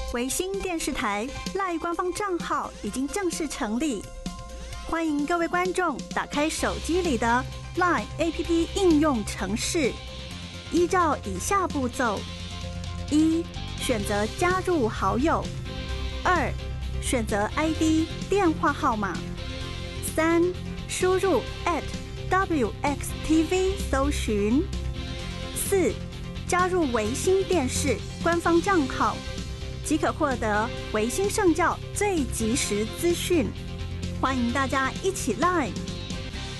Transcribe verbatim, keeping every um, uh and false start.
维新电视台 LINE 官方账号已经正式成立，欢迎各位观众打开手机里的 LINE A P P 应用程式，依照以下步骤：一、选择加入好友；二、选择 I D 电话号码；三、输入 at W X T V 搜寻；四、加入维新电视官方账号，即可获得维新圣教最及时资讯。欢迎大家一起 LINE